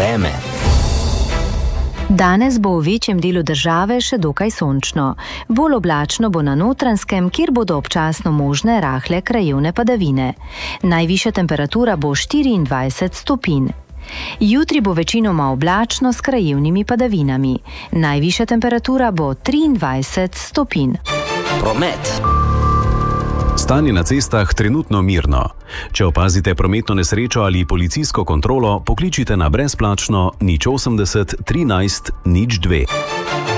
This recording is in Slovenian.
Vreme. Danes bo v večjem delu države še dokaj sončno. Bolj oblačno bo na Notranjskem, kjer bodo občasno možne rahle krajevne padavine. Najvišja temperatura bo 24 stopinj. Jutri bo večinoma oblačno s krajevnimi padavinami. Najvišja temperatura bo 23 stopinj. Promet. Stanje na cestah trenutno mirno. Če opazite prometno nesrečo ali policijsko kontrolo, pokličite na brezplačno 080 13 02.